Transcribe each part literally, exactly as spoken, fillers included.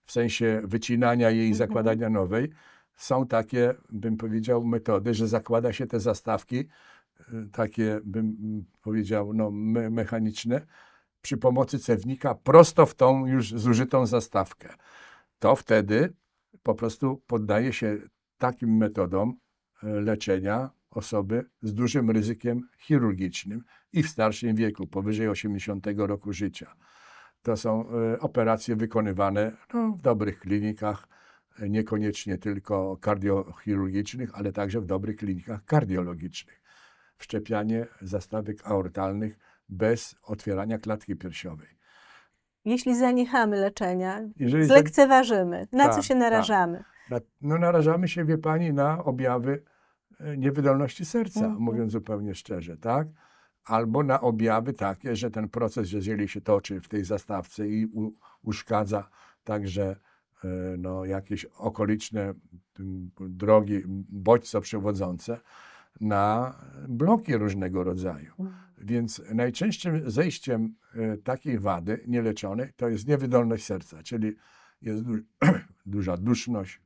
w sensie wycinania jej i Mhm. zakładania nowej. Są takie, bym powiedział, metody, że zakłada się te zastawki, y, takie, bym mm, powiedział, no, me mechaniczne, przy pomocy cewnika prosto w tą już zużytą zastawkę. To wtedy po prostu poddaje się takim metodom y, leczenia osoby z dużym ryzykiem chirurgicznym i w starszym wieku, powyżej osiemdziesiątego roku życia. To są y, operacje wykonywane no, w dobrych klinikach, y, niekoniecznie tylko kardiochirurgicznych, ale także w dobrych klinikach kardiologicznych. Wszczepianie zastawek aortalnych bez otwierania klatki piersiowej. Jeśli zaniechamy leczenia, Jeżeli za- zlekceważymy, na co Tak, się tak. narażamy? Na, no narażamy się, wie pani, na objawy e, niewydolności serca, Mhm. mówiąc zupełnie szczerze, tak? Albo na objawy takie, że ten proces, jeżeli się toczy w tej zastawce i u, uszkadza także e, no, jakieś okoliczne m, drogi, bodźce przewodzące, na bloki różnego rodzaju. Więc najczęstszym zejściem e, takiej wady nieleczonej to jest niewydolność serca, czyli jest du duża duszność,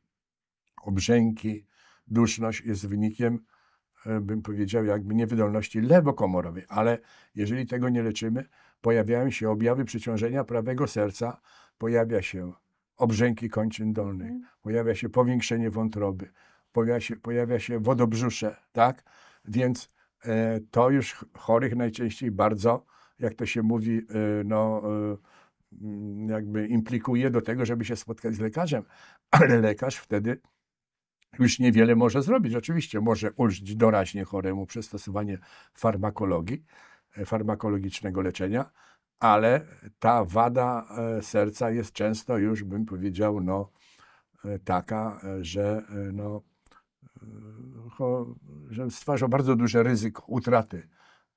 obrzęki. Duszność jest wynikiem, e, bym powiedział, jakby niewydolności lewokomorowej, ale jeżeli tego nie leczymy, pojawiają się objawy przeciążenia prawego serca, pojawia się obrzęki kończyn dolnych, Mhm. pojawia się powiększenie wątroby, pojawia się, pojawia się wodobrzusze, tak? Więc e, to już chorych najczęściej bardzo, jak to się mówi, e, no, e, mm, jakby implikuje do tego, żeby się spotkać z lekarzem, ale lekarz wtedy już niewiele może zrobić. Oczywiście może ulżyć doraźnie choremu przez stosowanie farmakologii, e, farmakologicznego leczenia, ale ta wada e, serca jest często już, bym powiedział, no, e, taka, e, że, e, no, e, cho- że stwarza bardzo duże ryzyko utraty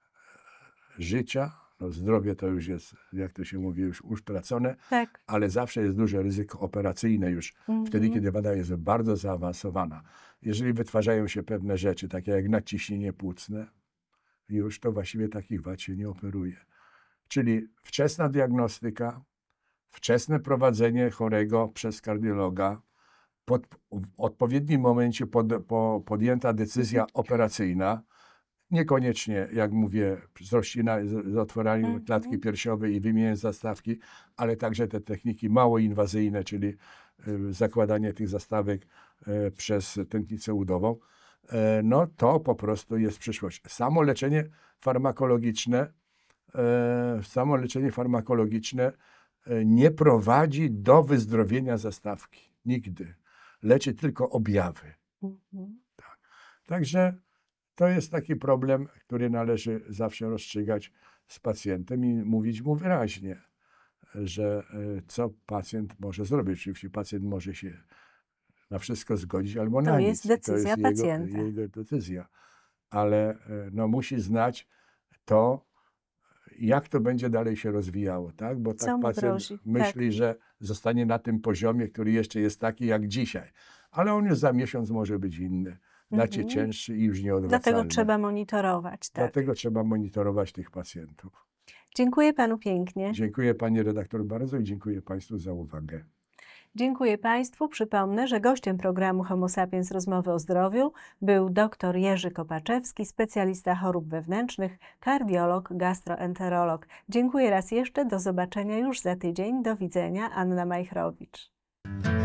życia. No, zdrowie to już jest, jak to się mówi, już utracone, Tak. ale zawsze jest duże ryzyko operacyjne już wtedy, Mhm. kiedy wada jest bardzo zaawansowana. Jeżeli wytwarzają się pewne rzeczy, takie jak nadciśnienie płucne, już to właściwie takich wad się nie operuje. Czyli wczesna diagnostyka, wczesne prowadzenie chorego przez kardiologa, pod, w odpowiednim momencie pod, po, podjęta decyzja operacyjna, niekoniecznie, jak mówię, z roślina, z, z otworami Mhm. klatki piersiowej i wymienieniem zastawki, ale także te techniki mało inwazyjne, czyli y, zakładanie tych zastawek y, przez tętnicę udową, y, no to po prostu jest przyszłość. Samo leczenie farmakologiczne, y, samo leczenie farmakologiczne y, nie prowadzi do wyzdrowienia zastawki. Nigdy. Leczy tylko objawy. Mhm. Także to jest taki problem, który należy zawsze rozstrzygać z pacjentem i mówić mu wyraźnie, że y, co pacjent może zrobić. Oczywiście pacjent może się na wszystko zgodzić albo To na jest nic. decyzja to jest jego, pacjenta. jego decyzja. Ale y, no, musi znać to, jak to będzie dalej się rozwijało, tak? Bo Co tak mu pacjent grozi. myśli, że zostanie na tym poziomie, który jeszcze jest taki jak dzisiaj. Ale on już za miesiąc może być inny, znacznie Mhm. cięższy i już Dlatego nieodwracalny. trzeba monitorować. Tak. Dlatego trzeba monitorować tych pacjentów. Dziękuję panu pięknie. Dziękuję pani redaktor bardzo i dziękuję państwu za uwagę. Dziękuję państwu. Przypomnę, że gościem programu Homo Sapiens Rozmowy o zdrowiu był dr Jerzy Kopaczewski, specjalista chorób wewnętrznych, kardiolog, gastroenterolog. Dziękuję raz jeszcze. Do zobaczenia już za tydzień. Do widzenia. Anna Majchrowicz.